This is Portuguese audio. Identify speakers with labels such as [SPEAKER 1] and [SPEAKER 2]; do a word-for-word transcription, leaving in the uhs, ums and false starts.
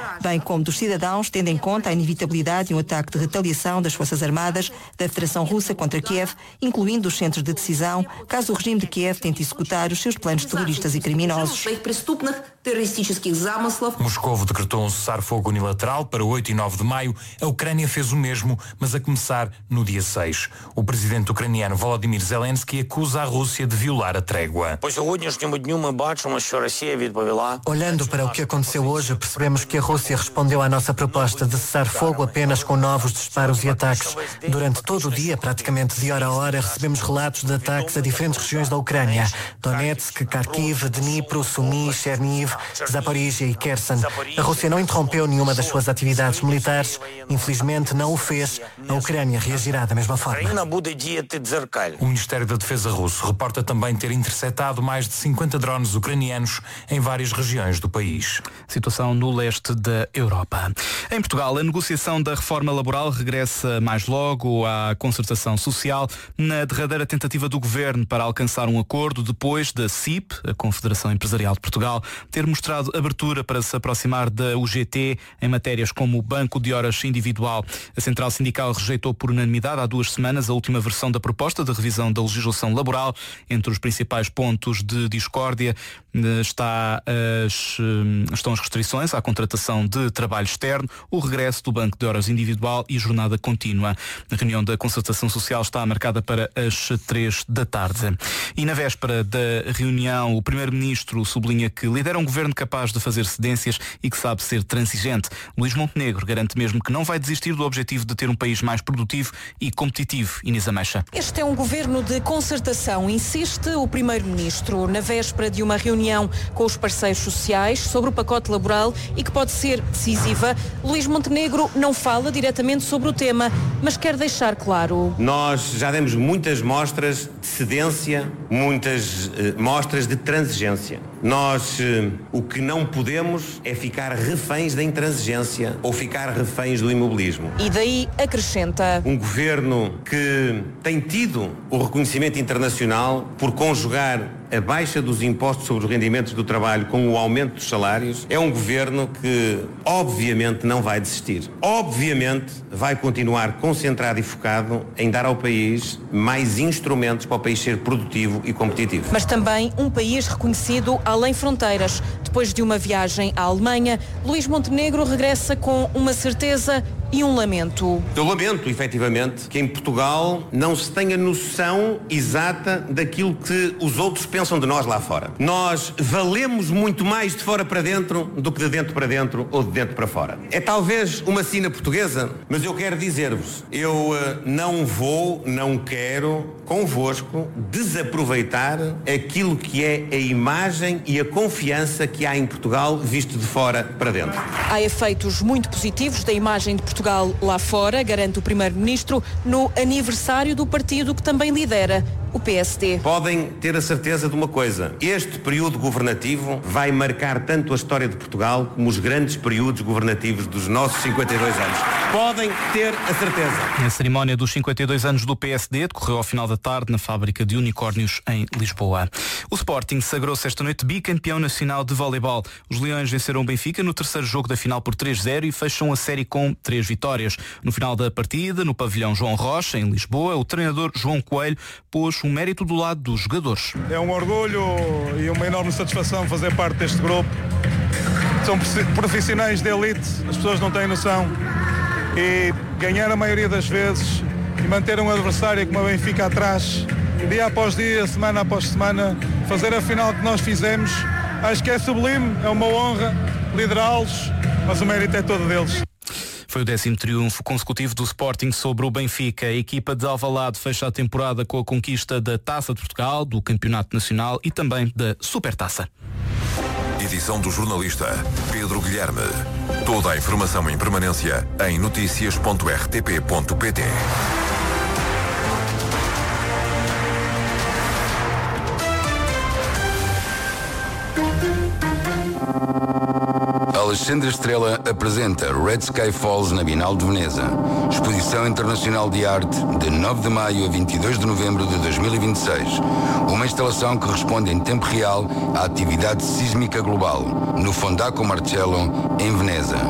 [SPEAKER 1] bem como dos cidadãos, tendo em conta a inevitabilidade de um ataque de retaliação das Forças Armadas da Federação Russa contra Kiev, incluindo os centros de decisão, caso o regime de Kiev tente executar os seus planos terroristas e criminosos.
[SPEAKER 2] Moscovo decretou um cessar-fogo unilateral para oito e nove de maio. A Ucrânia fez o mesmo, mas a começar no dia seis. O presidente ucraniano Volodymyr Zelensky acusa a Rússia de violar a trégua.
[SPEAKER 3] Olhando para o que aconteceu hoje, percebemos que a Rússia respondeu à nossa proposta de cessar-fogo apenas com novos disparos e ataques. Durante todo o dia, praticamente de hora a hora, recebemos relatos de ataques a diferentes regiões da Ucrânia. Donetsk, Kharkiv, Dnipro, Sumy, Cherniv, Zaporizhia e Kherson. A Rússia não interrompeu nenhuma das suas atividades militares. Infelizmente não o fez. A Ucrânia reagirá da mesma forma.
[SPEAKER 2] O Ministério da Defesa russo reporta também ter interceptado mais de cinquenta drones ucranianos em várias regiões do país.
[SPEAKER 4] Situação no leste da Europa. Em Portugal, a negociação da reforma laboral regressa mais logo à concertação social na derradeira tentativa do Governo para alcançar um acordo depois da C I P, a Confederação Empresarial de Portugal, ter mostrado abertura para se aproximar da U G T em matérias como o banco de horas individual. A Central Sindical rejeitou por unanimidade há duas semanas a última versão da proposta de revisão da legislação laboral. Entre os principais pontos de discórdia está as, estão as restrições à contratação de trabalho externo, o regresso do banco de horas individual e jornada contínua. A reunião da concertação social está marcada para as três da tarde. E na véspera da reunião, o Primeiro-Ministro sublinha que lidera um governo capaz de fazer cedências e que sabe ser transigente. Luís Montenegro garante mesmo que não vai desistir do objetivo de ter um país mais produtivo e competitivo. Inês Ameixa.
[SPEAKER 5] Este é um governo de concertação, insiste o Primeiro-Ministro, na véspera de uma reunião com os parceiros sociais sobre o pacote laboral e que pode ser decisiva. Luís Montenegro não fala diretamente sobre o tema, mas quer deixar claro.
[SPEAKER 6] Nós já demos muitas mostras de cedência, muitas eh, mostras de transigência. Nós eh, o que não podemos é ficar reféns da intransigência ou ficar reféns do imobilismo.
[SPEAKER 5] E daí acrescenta.
[SPEAKER 6] Um governo que tem tido o reconhecimento internacional por conjugar a baixa dos impostos sobre os rendimentos do trabalho com o aumento dos salários, é um governo que obviamente não vai desistir. Obviamente vai continuar concentrado e focado em dar ao país mais instrumentos para o país ser produtivo e competitivo.
[SPEAKER 5] Mas também um país reconhecido além fronteiras. Depois de uma viagem à Alemanha, Luís Montenegro regressa com uma certeza e um lamento.
[SPEAKER 6] Eu lamento, efetivamente, que em Portugal não se tenha noção exata daquilo que os outros pensam de nós lá fora. Nós valemos muito mais de fora para dentro do que de dentro para dentro ou de dentro para fora. É talvez uma sina portuguesa, mas eu quero dizer-vos, eu uh, não vou, não quero, convosco, desaproveitar aquilo que é a imagem e a confiança que há em Portugal visto de fora para dentro.
[SPEAKER 5] Há efeitos muito positivos da imagem de Portugal lá fora, garante o Primeiro-Ministro, no aniversário do partido que também lidera, o P S D.
[SPEAKER 6] Podem ter a certeza de uma coisa, este período governativo vai marcar tanto a história de Portugal como os grandes períodos governativos dos nossos cinquenta e dois anos. Podem ter a certeza.
[SPEAKER 4] A cerimónia dos cinquenta e dois anos do P S D decorreu ao final da tarde na fábrica de unicórnios em Lisboa. O Sporting sagrou-se esta noite bicampeão nacional de voleibol. Os Leões venceram o Benfica no terceiro jogo da final por três a zero e fecham a série com três vitórias. No final da partida, no pavilhão João Rocha, em Lisboa, o treinador João Coelho pôs um mérito do lado dos jogadores.
[SPEAKER 7] É um orgulho e uma enorme satisfação fazer parte deste grupo. São profissionais de elite, as pessoas não têm noção. E ganhar a maioria das vezes e manter um adversário como o Benfica atrás, dia após dia, semana após semana, fazer a final que nós fizemos, acho que é sublime, é uma honra liderá-los, mas o mérito é todo deles.
[SPEAKER 4] Foi o décimo triunfo consecutivo do Sporting sobre o Benfica. A equipa de Alvalade fecha a temporada com a conquista da Taça de Portugal, do Campeonato Nacional e também da Supertaça.
[SPEAKER 8] Edição do jornalista Pedro Guilherme. Toda a informação em permanência em notícias ponto r t p ponto p t.
[SPEAKER 9] Alexandre Estrela apresenta Red Sky Falls na Bienal de Veneza. Exposição Internacional de Arte de nove de maio a vinte e dois de novembro de dois mil e vinte e seis. Uma instalação que responde em tempo real à atividade sísmica global no Fondaco Marcello, em Veneza.